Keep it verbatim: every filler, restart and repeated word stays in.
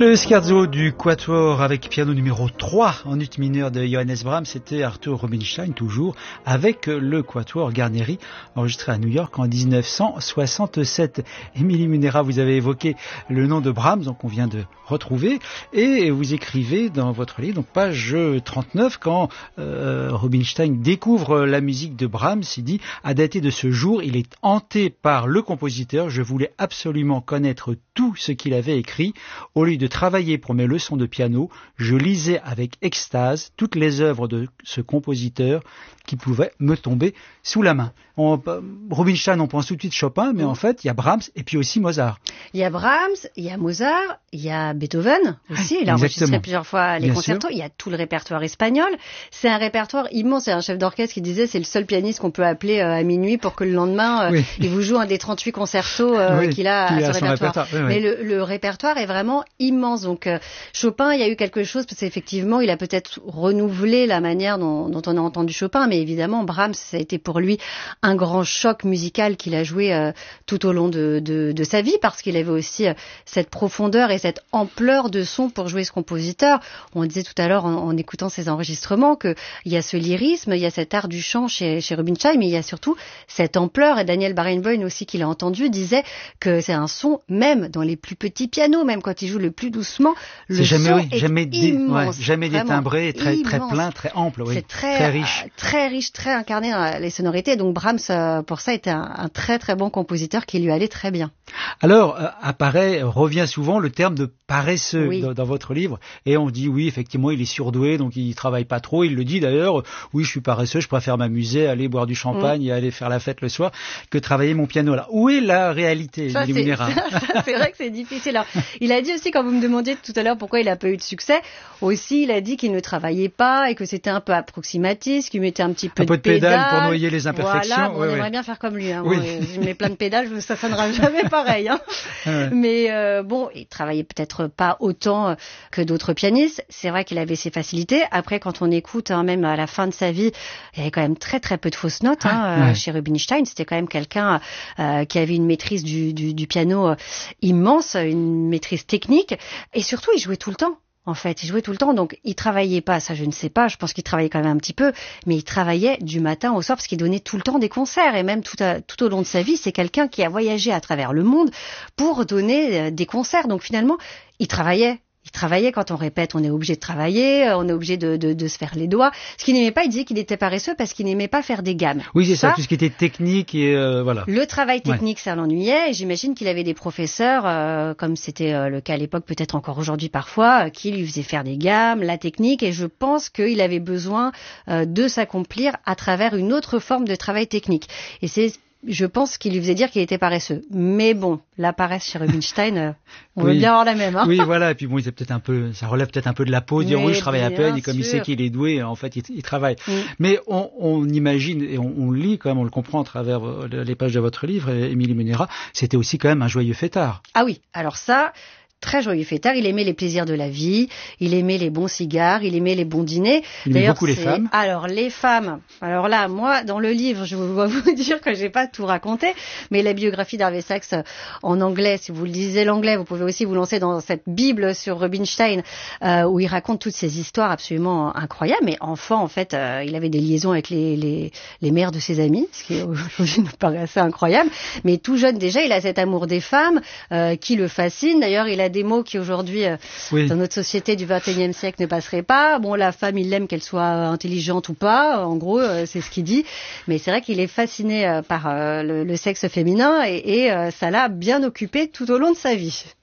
Le scherzo du Quatuor avec piano numéro trois en ut mineur de Johannes Brahms, c'était Arthur Rubinstein toujours avec le Quatuor Guarneri enregistré à New York en dix-neuf cent soixante-sept. Émilie Munera, vous avez évoqué le nom de Brahms, donc on vient de retrouver, et vous écrivez dans votre livre, donc page trente-neuf, quand euh, Rubinstein découvre la musique de Brahms, il dit « À dater de ce jour, il est hanté par le compositeur, je voulais absolument connaître tout ce qu'il avait écrit. Au lieu de travailler pour mes leçons de piano, je lisais avec extase toutes les œuvres de ce compositeur qui pouvaient me tomber sous la main. » On, Rubinstein, on pense tout de suite Chopin, mais en fait, il y a Brahms et puis aussi Mozart. Il y a Brahms, il y a Mozart, il y a Beethoven aussi. Il a enregistré plusieurs fois les Bien concertos. Sûr. Il y a tout le répertoire espagnol. C'est un répertoire immense. C'est un chef d'orchestre qui disait c'est le seul pianiste qu'on peut appeler euh, à minuit pour que le lendemain, euh, oui. il vous joue un des trente-huit concertos euh, oui, qu'il a à son, son répertoire. répertoire. Oui, mais oui. Le, le répertoire est vraiment immense. Donc euh, Chopin, il y a eu quelque chose parce qu'effectivement, il a peut-être renouvelé la manière dont, dont on a entendu Chopin, mais évidemment, Brahms, ça a été pour lui un grand choc musical qu'il a joué euh, tout au long de, de, de sa vie, parce qu'il avait aussi euh, cette profondeur et cette ampleur de son pour jouer ce compositeur. On disait tout à l'heure en, en écoutant ses enregistrements qu'il y a ce lyrisme, il y a cet art du chant chez, chez Rubinstein, mais il y a surtout cette ampleur. Et Daniel Barenboim aussi, qui l'a entendu, disait que c'est un son, même dans les plus petits pianos, même quand il joue le plus doucement, le c'est jamais, son oui, est jamais immense. Dé, ouais, jamais détimbré, très, très plein, très ample, oui, c'est très, très riche. Euh, très riche, très incarné dans les sonorités. Donc Brahms, euh, pour ça, était un, un très très bon compositeur qui lui allait très bien. Alors, euh, apparaît, revient souvent le terme de paresseux oui. dans, dans votre livre, et on dit oui, effectivement, il est surdoué, donc il travaille pas trop. Il le dit d'ailleurs, oui, je suis paresseux, je préfère m'amuser, aller boire du champagne mmh. et aller faire la fête le soir, que travailler mon piano là. Où est la réalité, ça, c'est, ça, ça, c'est vrai que c'est difficile. Alors, il a dit aussi, quand vous me demandiez tout à l'heure pourquoi il a pas eu de succès, aussi, il a dit qu'il ne travaillait pas et que c'était un peu approximatif, qu'il mettait un petit peu un de, peu de pédale, pédale pour noyer les imperfections. Voilà, bon, ouais, on aimerait ouais. bien faire comme lui. Hein. Oui. Bon, je mets plein de pédales, ça sonnera jamais pareil. Hein. Ouais. Mais euh, bon, il travaillait peut-être pas autant que d'autres pianistes. C'est vrai qu'il avait ses facilités. Après, quand on écoute, hein, même à la fin de sa vie, il y avait quand même très très peu de fausses notes hein, ouais. chez Rubinstein. C'était quand même quelqu'un euh, qui avait une maîtrise du, du, du piano euh, immense, une maîtrise technique, et surtout, il jouait tout le temps. En fait, il jouait tout le temps, donc il travaillait pas, ça je ne sais pas, je pense qu'il travaillait quand même un petit peu, mais il travaillait du matin au soir parce qu'il donnait tout le temps des concerts, et même tout, à, tout au long de sa vie, c'est quelqu'un qui a voyagé à travers le monde pour donner des concerts, donc finalement, il travaillait. Il travaillait, quand on répète, on est obligé de travailler, on est obligé de, de, de se faire les doigts. Ce qu'il n'aimait pas, il disait qu'il était paresseux parce qu'il n'aimait pas faire des gammes. Oui, c'est ça, ça tout ce qui était technique et euh, voilà. Le travail technique, ouais. ça l'ennuyait, et j'imagine qu'il avait des professeurs, euh, comme c'était euh, le cas à l'époque, peut-être encore aujourd'hui parfois, euh, qui lui faisaient faire des gammes, la technique, et je pense qu'il avait besoin euh, de s'accomplir à travers une autre forme de travail technique. Et c'est je pense qu'il lui faisait dire qu'il était paresseux. Mais bon, la paresse chez Rubinstein, euh, on oui. veut bien avoir la même. Hein. Oui, voilà. Et puis bon, c'est peut-être un peu, ça relève peut-être un peu de la pause. Dire oui, je travaille à peine. Et comme sûr. Il sait qu'il est doué, en fait, il, il travaille. Mm. Mais on, on imagine et on, on lit quand même, on le comprend à travers les pages de votre livre, Émilie Munera. C'était aussi quand même un joyeux fêtard. Ah oui. Alors ça. Très joyeux fêtard, il aimait les plaisirs de la vie, il aimait les bons cigares, il aimait les bons dîners. Il aimait beaucoup les femmes. Alors les femmes, alors là, moi, dans le livre, je dois vous dire que j'ai pas tout raconté, mais la biographie d'Harvey Sachs en anglais, si vous lisez l'anglais, vous pouvez aussi vous lancer dans cette bible sur Rubinstein, euh, où il raconte toutes ces histoires absolument incroyables. Mais enfant, en fait, euh, il avait des liaisons avec les, les, les mères de ses amis, ce qui aujourd'hui nous paraît assez incroyable. Mais tout jeune déjà, il a cet amour des femmes euh, qui le fascine. D'ailleurs, il a des mots qui aujourd'hui, euh, oui. dans notre société du vingt et unième siècle, ne passeraient pas. Bon, la femme, il l'aime qu'elle soit intelligente ou pas, en gros, euh, c'est ce qu'il dit. Mais c'est vrai qu'il est fasciné euh, par euh, le, le sexe féminin, et, et euh, ça l'a bien occupé tout au long de sa vie.